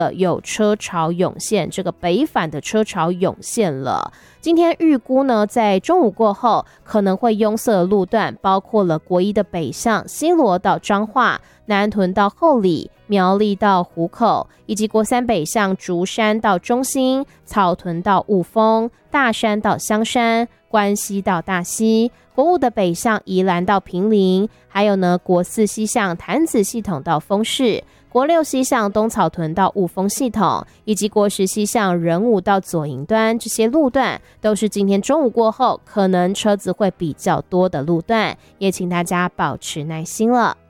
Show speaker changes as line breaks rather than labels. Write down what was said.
有车潮涌现，这个北返的车潮涌现了。今天预估呢，在中午过后可能会拥塞的路段，包括了国一的北向西螺到彰化、南屯到后里、苗栗到湖口，以及国三北向竹山到中兴、草屯到雾峰、大山到香山、关西到大溪，国五的北向宜兰到坪林，还有呢国四西向潭子系统到丰市，国六西向东草屯到雾峰系统，以及国十西向仁武到左营端，这些路段都是今天中午过后可能车子会比较多的路段，也请大家保持耐心了。